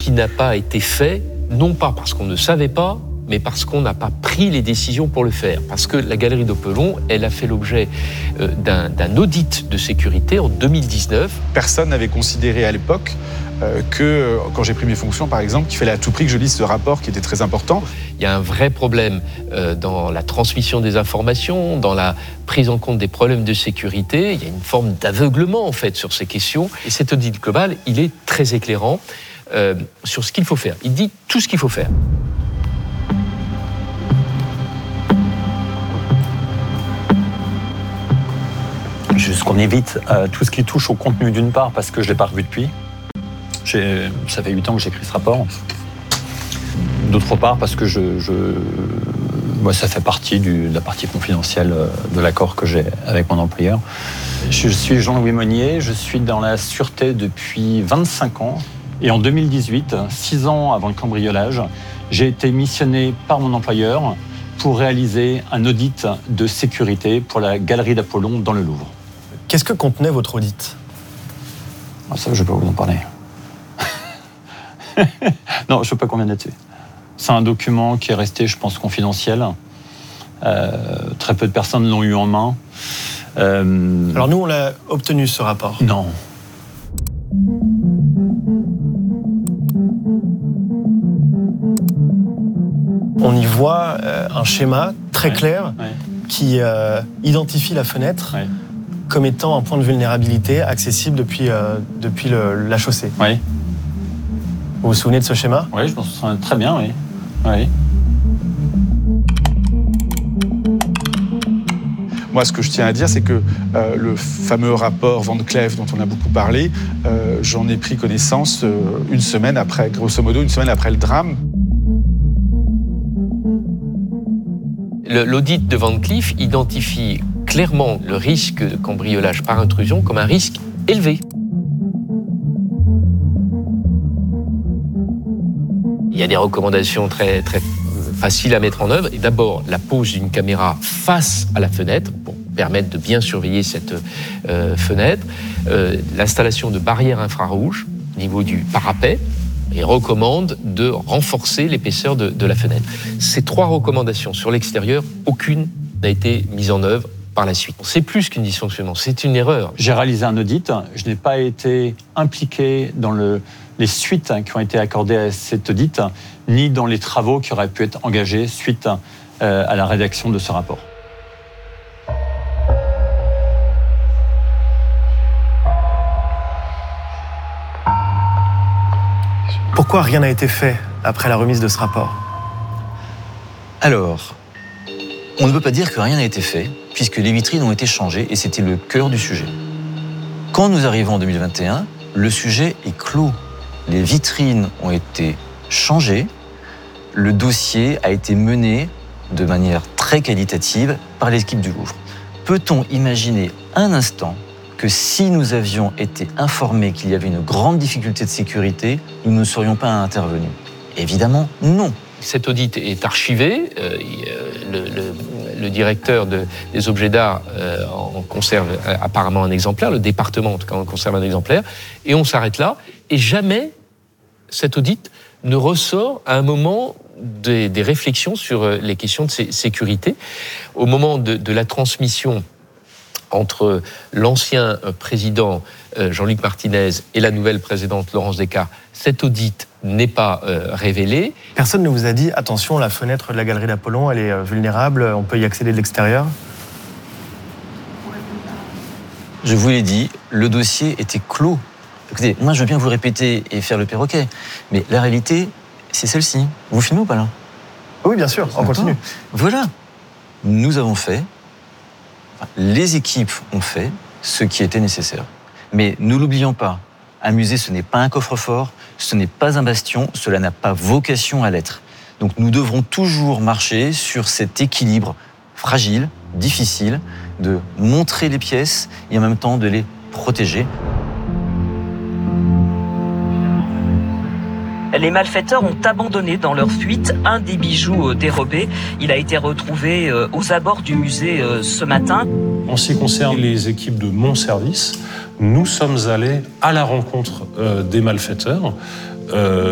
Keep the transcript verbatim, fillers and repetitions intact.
qui n'a pas été fait, non pas parce qu'on ne savait pas, mais parce qu'on n'a pas pris les décisions pour le faire. Parce que la galerie d'Opelon, elle a fait l'objet euh, d'un, d'un audit de sécurité en deux mille dix-neuf. Personne n'avait considéré à l'époque euh, que, euh, quand j'ai pris mes fonctions, par exemple, qu'il fallait à tout prix que je lise ce rapport qui était très important. Il y a un vrai problème euh, dans la transmission des informations, dans la prise en compte des problèmes de sécurité. Il y a une forme d'aveuglement, en fait, sur ces questions. Et cet audit global, il est très éclairant euh, sur ce qu'il faut faire. Il dit tout ce qu'il faut faire. Juste qu'on évite euh, tout ce qui touche au contenu d'une part, parce que je ne l'ai pas revu depuis. J'ai, ça fait huit ans que j'écris ce rapport. D'autre part, parce que je, je, moi, ça fait partie du, de la partie confidentielle de l'accord que j'ai avec mon employeur. Je suis Jean-Louis Monnier, je suis dans la sûreté depuis vingt-cinq ans. Et en deux mille dix-huit, six ans avant le cambriolage, j'ai été missionné par mon employeur pour réaliser un audit de sécurité pour la galerie d'Apollon dans le Louvre. Qu'est-ce que contenait votre audit ? Ah, ça, je peux vous en parler. Non, je ne sais pas combien là-dessus. C'est un document qui est resté, je pense, confidentiel. Euh, très peu de personnes l'ont eu en main. Euh... Alors nous, on l'a obtenu, ce rapport. Non. On y voit euh, un schéma très ouais, clair ouais. qui euh, identifie la fenêtre ouais. comme étant un point de vulnérabilité accessible depuis, euh, depuis le, la chaussée. Oui. Vous vous souvenez de ce schéma ? Oui, je pense que c'est très bien, oui. oui. Moi, ce que je tiens à dire, c'est que euh, le fameux rapport Van Cleef dont on a beaucoup parlé, euh, j'en ai pris connaissance euh, une semaine après, grosso modo, une semaine après le drame. L'audit de Van Cleef identifie clairement le risque de cambriolage par intrusion comme un risque élevé. Il y a des recommandations très, très faciles à mettre en œuvre. Et d'abord, la pose d'une caméra face à la fenêtre pour permettre de bien surveiller cette euh, fenêtre. Euh, l'installation de barrières infrarouges au niveau du parapet. Et recommande de renforcer l'épaisseur de, de la fenêtre. Ces trois recommandations sur l'extérieur, aucune n'a été mise en œuvre par la suite. C'est plus qu'une dysfonctionnement, c'est une erreur. J'ai réalisé un audit, je n'ai pas été impliqué dans le, les suites qui ont été accordées à cet audit, ni dans les travaux qui auraient pu être engagés suite euh, à la rédaction de ce rapport. Pourquoi rien n'a été fait après la remise de ce rapport ? Alors, on ne peut pas dire que rien n'a été fait, puisque les vitrines ont été changées et c'était le cœur du sujet. Quand nous arrivons en deux mille vingt et un, le sujet est clos. Les vitrines ont été changées, le dossier a été mené de manière très qualitative par l'équipe du Louvre. Peut-on imaginer un instant que si nous avions été informés qu'il y avait une grande difficulté de sécurité, nous ne serions pas intervenus? Évidemment, non. Cet audit est archivé. Euh, le, le, le directeur de, des objets d'art euh, en conserve apparemment un exemplaire, le département en tout cas en conserve un exemplaire, et on s'arrête là. Et jamais cet audit ne ressort à un moment des, des réflexions sur les questions de sé- sécurité. Au moment de, de la transmission entre l'ancien président Jean-Luc Martinez et la nouvelle présidente Laurence Descartes, cet audit n'est pas euh, révélé. Personne ne vous a dit, attention, la fenêtre de la galerie d'Apollon, elle est vulnérable, on peut y accéder de l'extérieur ? Je vous l'ai dit, le dossier était clos. Écoutez, moi je veux bien vous répéter et faire le perroquet, mais la réalité, c'est celle-ci. Vous filmez ou pas là ? Oui, bien sûr, on continue. Voilà. Nous avons fait, les équipes ont fait ce qui était nécessaire. Mais ne l'oublions pas, un musée, ce n'est pas un coffre-fort, ce n'est pas un bastion, cela n'a pas vocation à l'être. Donc nous devrons toujours marcher sur cet équilibre fragile, difficile, de montrer les pièces et en même temps de les protéger. Les malfaiteurs ont abandonné dans leur fuite un des bijoux dérobés. Il a été retrouvé aux abords du musée ce matin. En ce qui concerne les équipes de mon service, nous sommes allés à la rencontre euh, des malfaiteurs. Euh,